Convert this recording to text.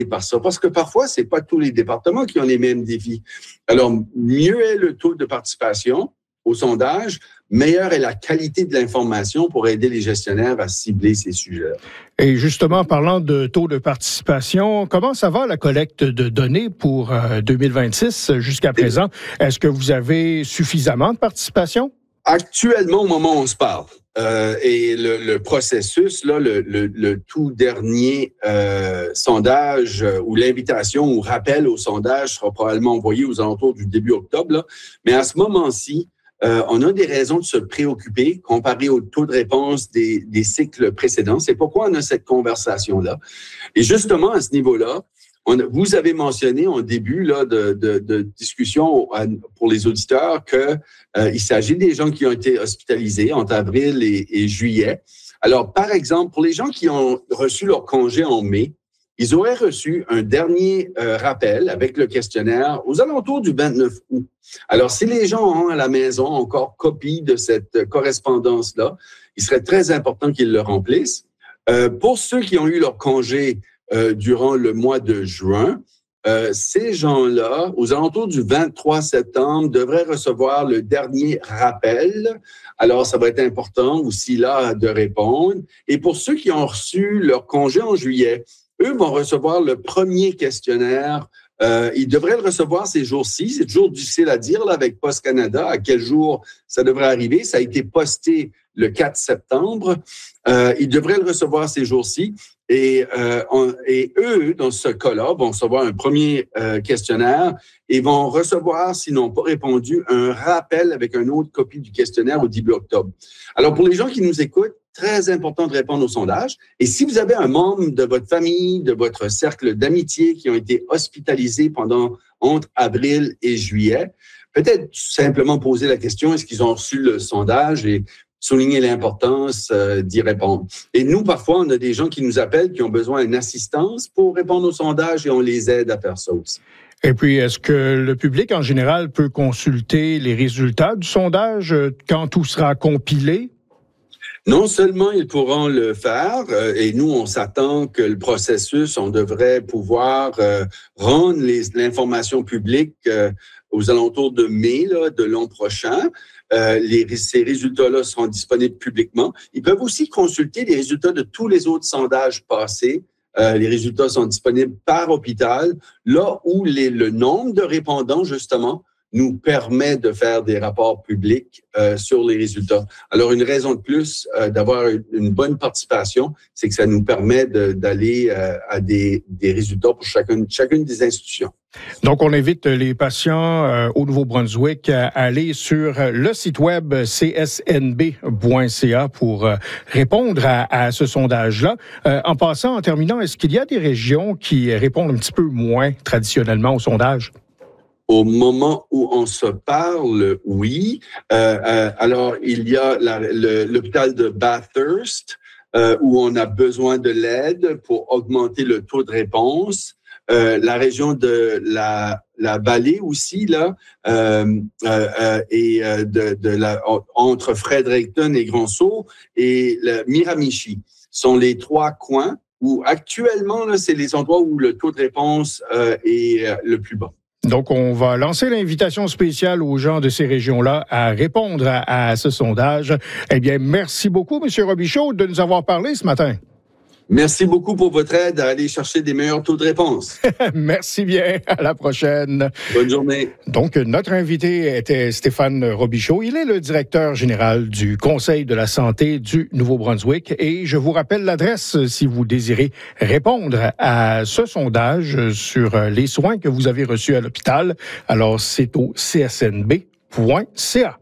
par ça, parce que parfois, c'est pas tous les départements qui ont les mêmes défis. Alors, mieux est le taux de participation au sondage, meilleure est la qualité de l'information pour aider les gestionnaires à cibler ces sujets. Et justement, parlant de taux de participation, comment ça va la collecte de données pour 2026 jusqu'à présent? Est-ce que vous avez suffisamment de participation? Actuellement, au moment où on se parle, et le processus, là, le tout dernier sondage ou l'invitation ou rappel au sondage sera probablement envoyé aux alentours du début octobre. Là. Mais à ce moment-ci, on a des raisons de se préoccuper comparé au taux de réponse des cycles précédents. C'est pourquoi on a cette conversation-là. Et justement, à ce niveau-là, vous avez mentionné en début là, de discussion pour les auditeurs qu'il s'agit des gens qui ont été hospitalisés entre avril et juillet. Alors, par exemple, pour les gens qui ont reçu leur congé en mai, ils auraient reçu un dernier rappel avec le questionnaire aux alentours du 29 août. Alors, si les gens ont à la maison encore copie de cette correspondance-là, il serait très important qu'ils le remplissent. Pour ceux qui ont eu leur congé durant le mois de juin, ces gens-là, aux alentours du 23 septembre, devraient recevoir le dernier rappel. Alors, ça va être important aussi là de répondre. Et pour ceux qui ont reçu leur congé en juillet, eux vont recevoir le premier questionnaire. Ils devraient le recevoir ces jours-ci. C'est toujours difficile à dire là, avec Post Canada à quel jour ça devrait arriver. Ça a été posté le 4 septembre. Ils devraient le recevoir ces jours-ci. Et eux, dans ce cas-là, vont recevoir un premier questionnaire et vont recevoir, s'ils n'ont pas répondu, un rappel avec une autre copie du questionnaire au début octobre. Alors, pour les gens qui nous écoutent, très important de répondre au sondage. Et si vous avez un membre de votre famille, de votre cercle d'amitié qui ont été hospitalisés entre avril et juillet, peut-être simplement poser la question, est-ce qu'ils ont reçu le sondage et souligner l'importance d'y répondre. Et nous, parfois, on a des gens qui nous appellent, qui ont besoin d'une assistance pour répondre au sondage et on les aide à faire ça aussi. Et puis, est-ce que le public, en général, peut consulter les résultats du sondage quand tout sera compilé? Non seulement ils pourront le faire, et nous, on s'attend que le processus, on devrait pouvoir rendre l'information publique aux alentours de mai là, de l'an prochain. Ces résultats-là seront disponibles publiquement. Ils peuvent aussi consulter les résultats de tous les autres sondages passés. Les résultats sont disponibles par hôpital, là où le nombre de répondants, justement, nous permet de faire des rapports publics sur les résultats. Alors, une raison de plus d'avoir une bonne participation, c'est que ça nous permet d'aller à des résultats pour chacune des institutions. Donc, on invite les patients au Nouveau-Brunswick à aller sur le site web csnb.ca pour répondre à ce sondage-là. En passant, en terminant, est-ce qu'il y a des régions qui répondent un petit peu moins traditionnellement au sondage? Au moment où on se parle, oui. Alors, il y a l'hôpital de Bathurst où on a besoin de l'aide pour augmenter le taux de réponse. La région de la vallée aussi, là, entre Fredericton et Grand-Sault et le Miramichi sont les trois coins où actuellement, là, c'est les endroits où le taux de réponse est le plus bas. Donc, on va lancer l'invitation spéciale aux gens de ces régions-là à répondre à ce sondage. Eh bien, merci beaucoup, M. Robichaud, de nous avoir parlé ce matin. Merci beaucoup pour votre aide à aller chercher des meilleurs taux de réponse. Merci bien. À la prochaine. Bonne journée. Donc, notre invité était Stéphane Robichaud. Il est le directeur général du Conseil de la santé du Nouveau-Brunswick. Et je vous rappelle l'adresse si vous désirez répondre à ce sondage sur les soins que vous avez reçus à l'hôpital. Alors, c'est au csnb.ca.